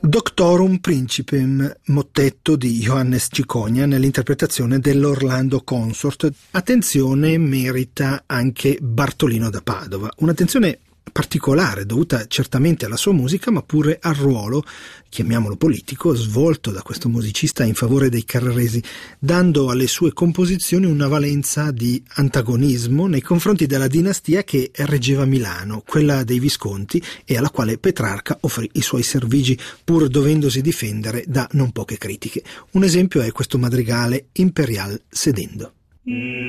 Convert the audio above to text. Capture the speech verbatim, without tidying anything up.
Doctorum Principem, mottetto di Johannes Ciconia nell'interpretazione dell'Orlando Consort. Attenzione merita anche Bartolino da Padova, un'attenzione particolare dovuta certamente alla sua musica ma pure al ruolo, chiamiamolo politico, svolto da questo musicista in favore dei carraresi, dando alle sue composizioni una valenza di antagonismo nei confronti della dinastia che reggeva Milano, quella dei Visconti, e alla quale Petrarca offrì i suoi servigi pur dovendosi difendere da non poche critiche. Un esempio è questo madrigale Imperial sedendo.